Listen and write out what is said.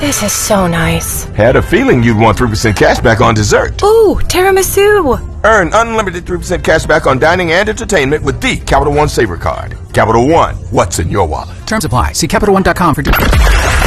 This is so nice. Had a feeling you'd want 3% cash back on dessert. Ooh, tiramisu. Earn unlimited 3% cash back on dining and entertainment with the Capital One Saver Card. Capital One, what's in your wallet? Terms apply. See CapitalOne.com for details.